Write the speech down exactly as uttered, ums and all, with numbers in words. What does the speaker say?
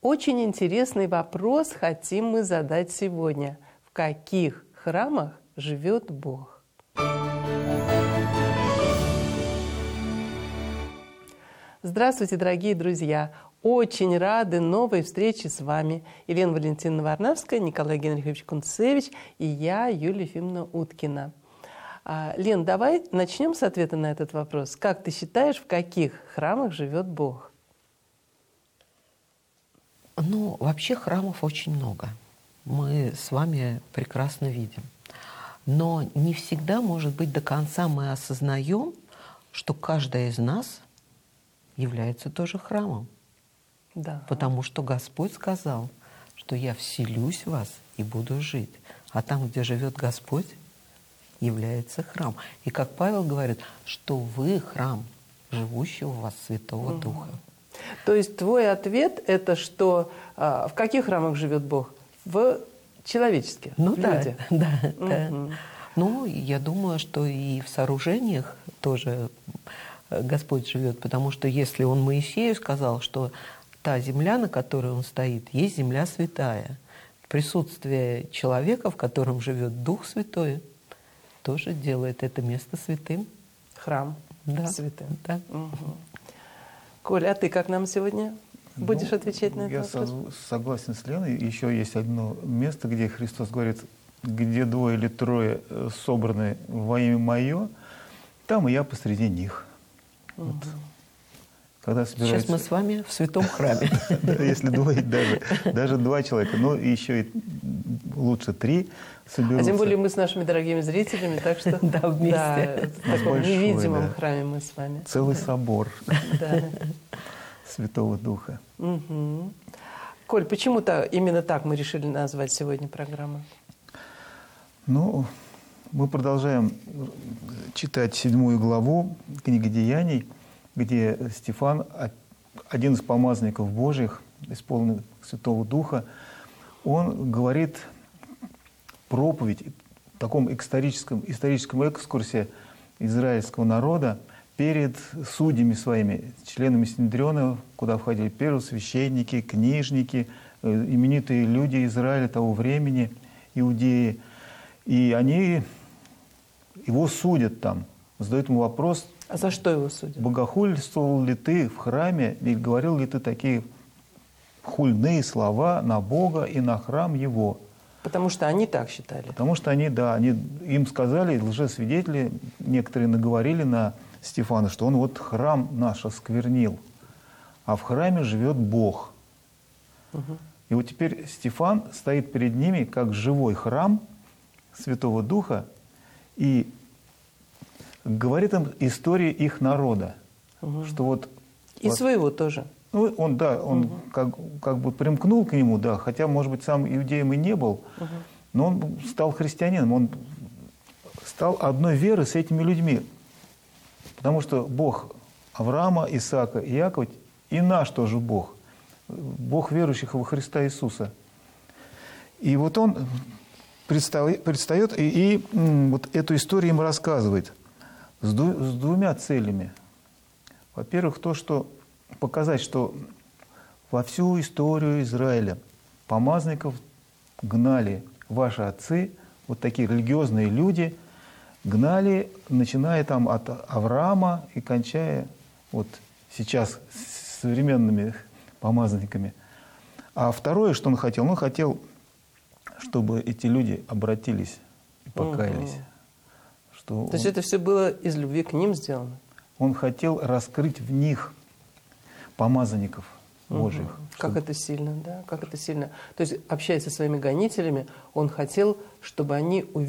Очень интересный вопрос хотим мы задать сегодня. В каких храмах живет Бог? Здравствуйте, дорогие друзья! Очень рады новой встрече с вами. Елена Валентиновна Варнавская, Николай Генрихович Кунцевич и я, Юлия Ефимовна Уткина. А, Лен, давай начнем с ответа на этот вопрос. Как ты считаешь, в каких храмах живет Бог? Ну, вообще храмов очень много. Мы с вами прекрасно видим. Но не всегда, может быть, до конца мы осознаем, что каждая из нас является тоже храмом. Да. Потому что Господь сказал, что я вселюсь в вас и буду жить. А там, где живет Господь, является храм. И как Павел говорит, что вы храм живущего в вас Святого угу. Духа. То есть твой ответ – это что, а, в каких храмах живет Бог? В человеческих, ну, в да, людях? Да, угу. да. Ну, я думаю, что и в сооружениях тоже Господь живет, потому что если Он Моисею сказал, что та земля, на которой он стоит, есть земля святая, присутствие человека, в котором живет Дух Святой, тоже делает это место святым. Храм да. святым. Да. Угу. Коля, а ты как нам сегодня будешь ну, отвечать на этот я вопрос? Я согласен с Леной. Еще есть одно место, где Христос говорит, где двое или трое собраны во имя Мое, там и я посреди них. Угу. Вот. Когда собирается... Сейчас мы с вами в святом храме. Если двое, даже, даже два человека, но еще и лучше три соберутся. А тем более мы с нашими дорогими зрителями, так что да, вместе. В таком невидимом храме мы с вами. Целый собор Святого Духа. Коль, почему-то именно так мы решили назвать сегодня программу? Ну, мы продолжаем читать седьмую главу книги Деяний, где Стефан, один из помазанников Божьих, исполненный Святого Духа, он говорит проповедь в таком историческом, историческом экскурсе израильского народа перед судьями своими, членами Синедриона, куда входили первосвященники, книжники, именитые люди Израиля того времени, иудеи. И они его судят там, задают ему вопрос: а за что его судят? Богохульствовал ли ты в храме, или говорил ли ты такие хульные слова на Бога и на храм Его? Потому что они так считали. Потому что они, да, они, им сказали, лжесвидетели, некоторые наговорили на Стефана, что он вот храм наш осквернил, а в храме живет Бог. Угу. И вот теперь Стефан стоит перед ними как живой храм Святого Духа и говорит им историю их народа, угу. что вот и вот, своего тоже. Ну, он, да, он угу. как, как бы примкнул к нему, да, хотя, может быть, сам иудеем и не был, угу. но он стал христианином, он стал одной веры с этими людьми, потому что Бог Авраама, Исаака и Иакова и наш тоже Бог, Бог верующих во Христа Иисуса. И вот он предстает и, и вот эту историю им рассказывает. С, ду, с двумя целями. Во-первых, то, что показать, что во всю историю Израиля помазанников гнали ваши отцы, вот такие религиозные люди, гнали, начиная там от Авраама и кончая вот сейчас с современными помазанниками. А второе, что он хотел, он хотел, чтобы эти люди обратились и покаялись. Угу. Что То он, есть это все было из любви к ним сделано? Он хотел раскрыть в них помазанников Божьих. Угу. Как это сильно, да? Как это сильно. То есть, общаясь со своими гонителями, он хотел, чтобы они увидели